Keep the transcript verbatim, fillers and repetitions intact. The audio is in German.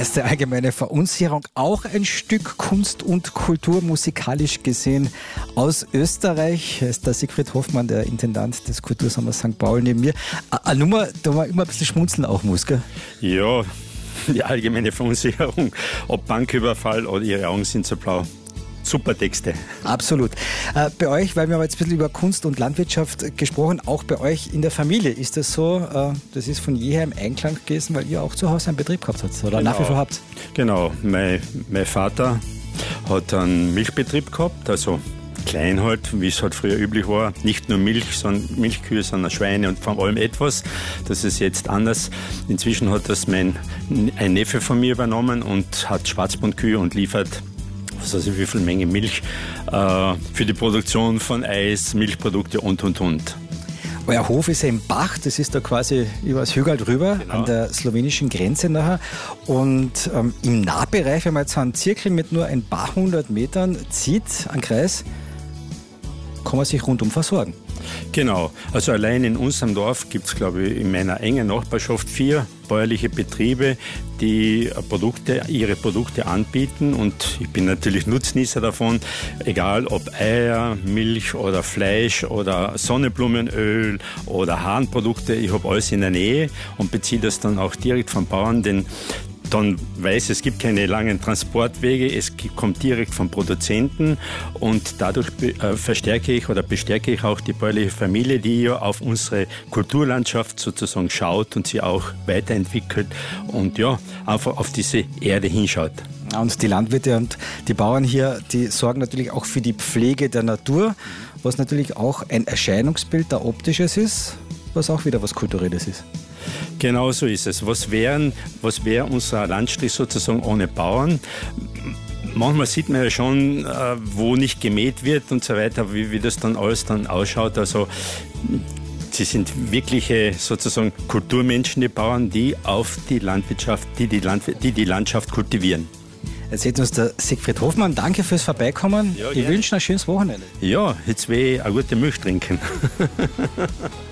heißt allgemeine Verunsicherung, auch ein Stück Kunst und Kultur musikalisch gesehen aus Österreich. Da ist der Siegfried Hoffmann, der Intendant des Kultursommers Sankt Paul neben mir. Eine Nummer, da man immer ein bisschen schmunzeln auch muss, gell? Ja, die allgemeine Verunsicherung, ob Banküberfall oder Ihre Augen sind so blau. Super Texte. Absolut. Äh, bei euch, weil wir haben jetzt ein bisschen über Kunst und Landwirtschaft gesprochen, auch bei euch in der Familie ist das so, äh, das ist von jeher im Einklang gewesen, weil ihr auch zu Hause einen Betrieb gehabt habt oder Genau. nach wie vor habt? Genau, mein, mein Vater hat einen Milchbetrieb gehabt, also klein halt, wie es halt früher üblich war. Nicht nur Milch, sondern Milchkühe, sondern Schweine und vor allem etwas. Das ist jetzt anders. Inzwischen hat das mein ein Neffe von mir übernommen und hat Schwarzbundkühe und liefert was weiß ich, wie viel Menge Milch äh, für die Produktion von Eis, Milchprodukte und, und, und. Euer Hof ist ja im Bach, das ist da quasi über das Hügel drüber, genau, an der slowenischen Grenze nachher. Und ähm, im Nahbereich, wenn man jetzt einen Zirkel mit nur ein paar hundert Metern zieht, einen Kreis, kann man sich rundum versorgen. Genau, also allein in unserem Dorf gibt es, glaube ich, in meiner engen Nachbarschaft vier bäuerliche Betriebe, die Produkte, ihre Produkte anbieten, und ich bin natürlich Nutznießer davon, egal ob Eier, Milch oder Fleisch oder Sonnenblumenöl oder Hahnprodukte, ich habe alles in der Nähe und beziehe das dann auch direkt vom Bauern, denn dann weiß, es gibt keine langen Transportwege, es kommt direkt vom Produzenten, und dadurch äh, verstärke ich oder bestärke ich auch die bäuerliche Familie, die ja auf unsere Kulturlandschaft sozusagen schaut und sie auch weiterentwickelt und ja, einfach auf diese Erde hinschaut. Und die Landwirte und die Bauern hier, die sorgen natürlich auch für die Pflege der Natur, was natürlich auch ein Erscheinungsbild, der optisches ist, was auch wieder was Kulturelles ist. Genau so ist es. Was wären, was wäre unser Landstrich sozusagen ohne Bauern? Manchmal sieht man ja schon, wo nicht gemäht wird und so weiter, wie, wie das dann alles dann ausschaut. Also sie sind wirkliche sozusagen Kulturmenschen, die Bauern, die auf die Landwirtschaft, die die, Landw- die, die Landschaft kultivieren. Erzählt uns der Siegfried Hoffmann. Danke fürs Vorbeikommen. Ja, ich wünsche ein schönes Wochenende. Ja, jetzt will ich eine gute Milch trinken.